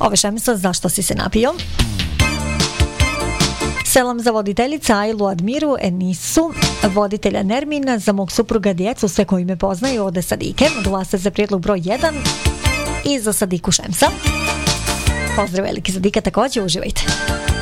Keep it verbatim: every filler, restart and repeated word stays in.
Ove Šemsa, zašto si se napio? Selam za voditeljica Ajlu Admiru, Enisu, voditelja Nermina, za mog supruga djecu, sve koji me poznaju, ode Sadike, glasa za prijedlog broj jedan i za Sadiku Šemsa. Pozdrav veliki Sadika, također uživajte.